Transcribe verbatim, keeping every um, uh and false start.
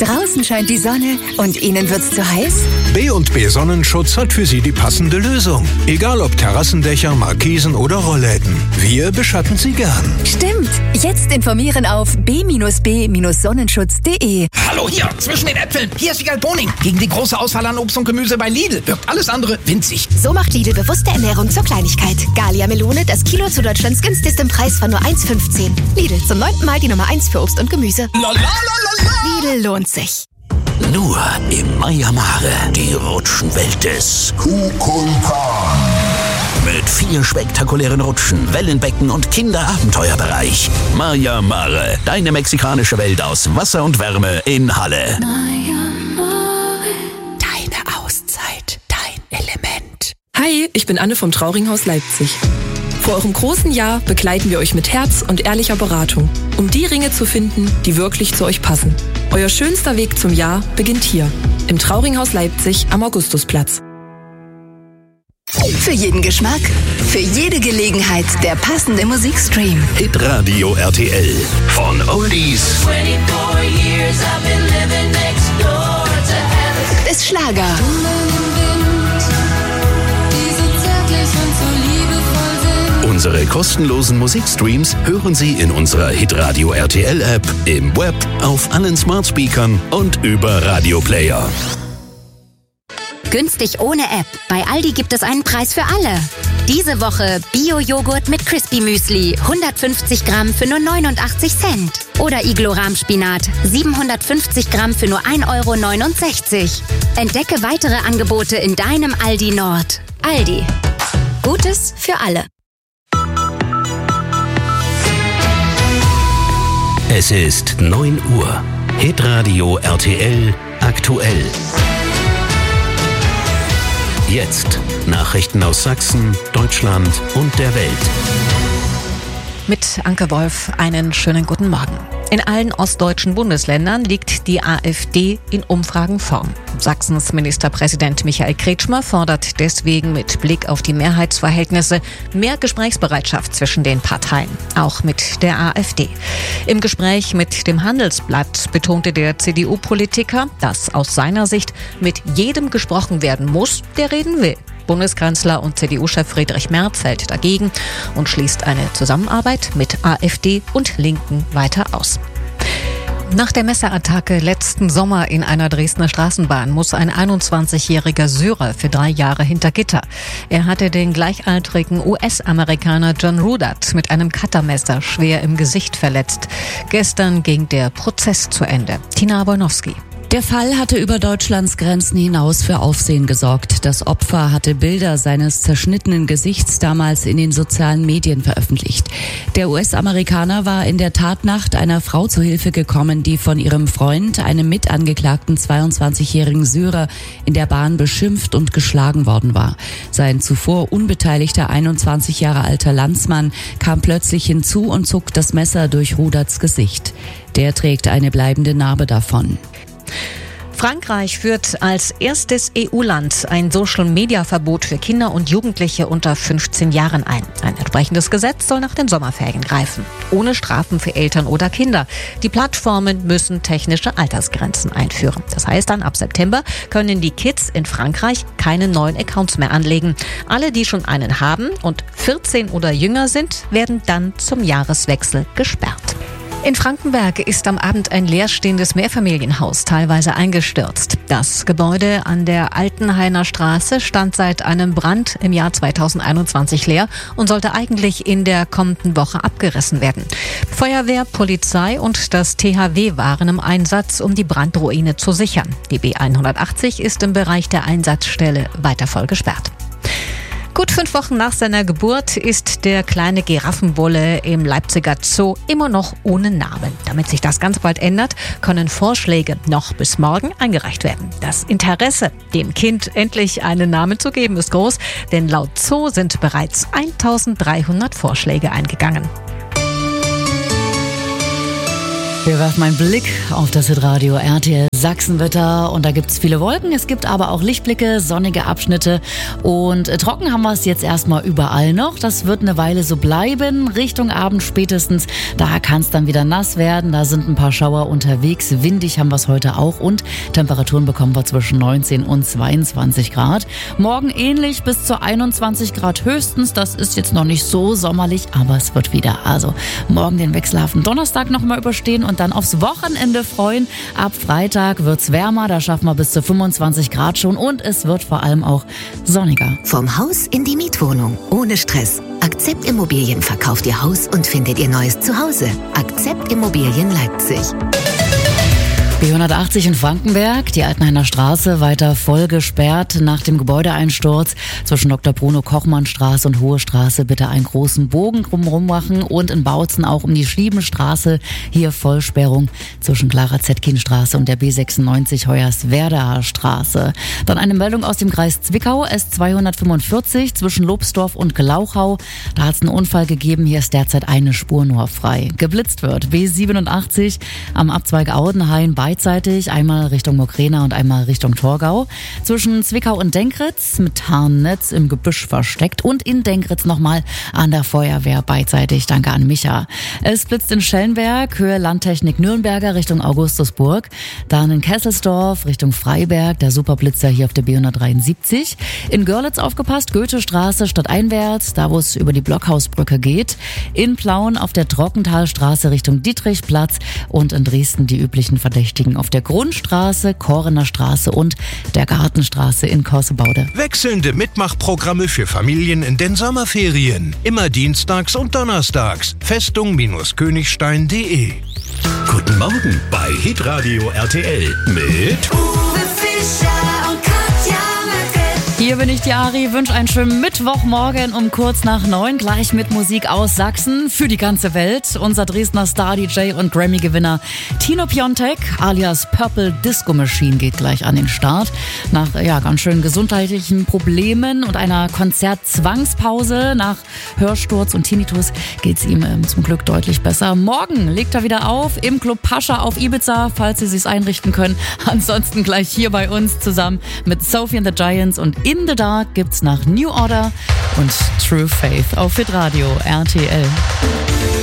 Draußen scheint die Sonne und Ihnen wird's zu heiß? B und B Sonnenschutz hat für Sie die passende Lösung. Egal ob Terrassendächer, Markisen oder Rollläden. Wir beschatten Sie gern. Stimmt. Jetzt informieren auf b b sonnenschutz punkt de. Hallo hier, zwischen den Äpfeln. Hier ist Wiegald Boning. Gegen die große Auswahl an Obst und Gemüse bei Lidl wirkt alles andere winzig. So macht Lidl bewusste Ernährung zur Kleinigkeit. Gallia Melone, das Kilo zu Deutschlands günstigstem Preis von nur eins Komma fünfzehn. Lidl, zum neunten Mal die Nummer eins für Obst und Gemüse. Lidl lohnt sich. Nur im Maya Mare, die Rutschenwelt des Kukulkan. Mit vier spektakulären Rutschen, Wellenbecken und Kinderabenteuerbereich. Maya Mare, deine mexikanische Welt aus Wasser und Wärme in Halle. Maya Mare. Deine Auszeit, dein Element. Hi, ich bin Anne vom Trauringhaus Leipzig. Vor eurem großen Jahr begleiten wir euch mit Herz und ehrlicher Beratung, um die Ringe zu finden, die wirklich zu euch passen. Euer schönster Weg zum Jahr beginnt hier, im Trauringhaus Leipzig am Augustusplatz. Für jeden Geschmack, für jede Gelegenheit der passende Musikstream. Hitradio R T L. Von Oldies Bis Schlager. Unsere kostenlosen Musikstreams hören Sie in unserer Hitradio R T L App, im Web, auf allen Smartspeakern und über Radioplayer. Günstig ohne App. Bei Aldi gibt es einen Preis für alle. Diese Woche Bio-Joghurt mit Crispy Müsli, hundertfünfzig Gramm für nur neunundachtzig Cent. Oder Iglo-Rahmspinat, siebenhundertfünfzig Gramm für nur ein Euro neunundsechzig. Entdecke weitere Angebote in deinem Aldi Nord. Aldi. Gutes für alle. Es ist neun Uhr. Hitradio R T L aktuell. Jetzt Nachrichten aus Sachsen, Deutschland und der Welt. Mit Anke Wolf einen schönen guten Morgen. In allen ostdeutschen Bundesländern liegt die AfD in Umfragen vorn. Sachsens Ministerpräsident Michael Kretschmer fordert deswegen mit Blick auf die Mehrheitsverhältnisse mehr Gesprächsbereitschaft zwischen den Parteien, auch mit der AfD. Im Gespräch mit dem Handelsblatt betonte der C D U-Politiker, dass aus seiner Sicht mit jedem gesprochen werden muss, der reden will. Bundeskanzler und C D U-Chef Friedrich Merz hält dagegen und schließt eine Zusammenarbeit mit AfD und Linken weiter aus. Nach der Messerattacke letzten Sommer in einer Dresdner Straßenbahn muss ein einundzwanzigjähriger Syrer für drei Jahre hinter Gitter. Er hatte den gleichaltrigen U S-Amerikaner John Rudat mit einem Cuttermesser schwer im Gesicht verletzt. Gestern ging der Prozess zu Ende. Tina Wolnowski. Der Fall hatte über Deutschlands Grenzen hinaus für Aufsehen gesorgt. Das Opfer hatte Bilder seines zerschnittenen Gesichts damals in den sozialen Medien veröffentlicht. Der U S-Amerikaner war in der Tatnacht einer Frau zu Hilfe gekommen, die von ihrem Freund, einem mitangeklagten zweiundzwanzigjährigen Syrer, in der Bahn beschimpft und geschlagen worden war. Sein zuvor unbeteiligter einundzwanzig Jahre alter Landsmann kam plötzlich hinzu und zog das Messer durch Rudats Gesicht. Der trägt eine bleibende Narbe davon. Frankreich führt als erstes E U-Land ein Social-Media-Verbot für Kinder und Jugendliche unter fünfzehn Jahren ein. Ein entsprechendes Gesetz soll nach den Sommerferien greifen. Ohne Strafen für Eltern oder Kinder. Die Plattformen müssen technische Altersgrenzen einführen. Das heißt dann, ab September können die Kids in Frankreich keine neuen Accounts mehr anlegen. Alle, die schon einen haben und vierzehn oder jünger sind, werden dann zum Jahreswechsel gesperrt. In Frankenberg ist am Abend ein leerstehendes Mehrfamilienhaus teilweise eingestürzt. Das Gebäude an der Altenhainer Straße stand seit einem Brand im Jahr zweitausendeinundzwanzig leer und sollte eigentlich in der kommenden Woche abgerissen werden. Feuerwehr, Polizei und das T H W waren im Einsatz, um die Brandruine zu sichern. Die B hundertachtzig ist im Bereich der Einsatzstelle weiter voll gesperrt. Gut fünf Wochen nach seiner Geburt ist der kleine Giraffenbulle im Leipziger Zoo immer noch ohne Namen. Damit sich das ganz bald ändert, können Vorschläge noch bis morgen eingereicht werden. Das Interesse, dem Kind endlich einen Namen zu geben, ist groß, denn laut Zoo sind bereits eintausenddreihundert Vorschläge eingegangen. Wir werfen einen Blick auf das Hitradio R T L Sachsenwetter und da gibt's viele Wolken. Es gibt aber auch Lichtblicke, sonnige Abschnitte und äh, trocken haben wir es jetzt erstmal überall noch. Das wird eine Weile so bleiben. Richtung Abend spätestens, da kann es dann wieder nass werden. Da sind ein paar Schauer unterwegs. Windig haben wir es heute auch und Temperaturen bekommen wir zwischen neunzehn und zweiundzwanzig Grad. Morgen ähnlich bis zu einundzwanzig Grad höchstens. Das ist jetzt noch nicht so sommerlich, aber es wird wieder. Also morgen den wechselhaften Donnerstag nochmal überstehen und dann aufs Wochenende freuen. Ab Freitag wird's wärmer, da schaffen wir bis zu fünfundzwanzig Grad schon und es wird vor allem auch sonniger. Vom Haus in die Mietwohnung, ohne Stress. Akzept Immobilien verkauft Ihr Haus und findet Ihr neues Zuhause. Akzept Immobilien Leipzig. B hundertachtzig in Frankenberg, die Altenhainer Straße weiter voll gesperrt nach dem Gebäudeeinsturz. Zwischen Doktor Bruno Kochmann Straße und Hohe Straße bitte einen großen Bogen drumherum machen und in Bautzen auch um die Schliebenstraße. Hier Vollsperrung zwischen Clara Zetkin Straße und der B sechsundneunzig Hoyerswerdaer Straße. Dann eine Meldung aus dem Kreis Zwickau, S zweihundertfünfundvierzig zwischen Lobsdorf und Glauchau. Da hat es einen Unfall gegeben, hier ist derzeit eine Spur nur frei. Geblitzt wird B siebenundachtzig am Abzweig Audenhain beidseitig, einmal Richtung Mokrena und einmal Richtung Torgau. Zwischen Zwickau und Denkritz mit Tarnnetz im Gebüsch versteckt und in Denkritz nochmal an der Feuerwehr beidseitig. Danke an Micha. Es blitzt in Schellenberg, Höhe Landtechnik Nürnberger Richtung Augustusburg. Dann in Kesselsdorf Richtung Freiberg, der Superblitzer hier auf der B hundertdreiundsiebzig. In Görlitz aufgepasst, Goethestraße stadteinwärts, da wo es über die Blockhausbrücke geht. In Plauen auf der Trockentalstraße Richtung Dietrichplatz und in Dresden die üblichen Verdächtigen auf der Grundstraße, Korener Straße und der Gartenstraße in Korsebaude. Wechselnde Mitmachprogramme für Familien in den Sommerferien. Immer dienstags und donnerstags. Festung-Königstein punkt de. Guten Morgen bei Hitradio R T L mit Uwe Fischer und Katja Möcke. Hier bin ich, die Ari, wünsche einen schönen Mittwochmorgen um kurz nach neun, gleich mit Musik aus Sachsen für die ganze Welt. Unser Dresdner Star-D J und Grammy-Gewinner Tino Piontek alias Purple Disco Machine geht gleich an den Start. Nach ja ganz schön gesundheitlichen Problemen und einer Konzertzwangspause nach Hörsturz und Tinnitus geht's ihm ähm, zum Glück deutlich besser. Morgen legt er wieder auf im Club Pascha auf Ibiza, falls Sie sich's einrichten können. Ansonsten gleich hier bei uns zusammen mit Sophie and the Giants und In the Dark gibt's nach New Order und True Faith auf Hitradio R T L.